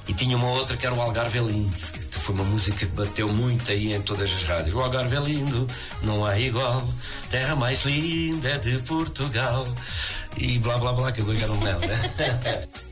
E tinha uma outra que era o Algarve é Lindo, que foi uma música que bateu muito aí em todas as rádios. O Algarve é lindo, não há igual, terra mais linda é de Portugal. E blá blá blá, que agora já não me lembro.